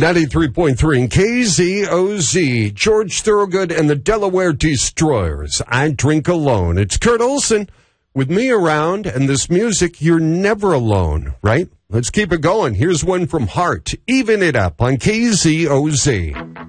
93.3 in KZOZ, George Thorogood and the Delaware Destroyers. I Drink Alone. It's Kurt Olson. With me around and this music, you're never alone, right? Let's keep it going. Here's one from Heart. Even It Up on KZOZ.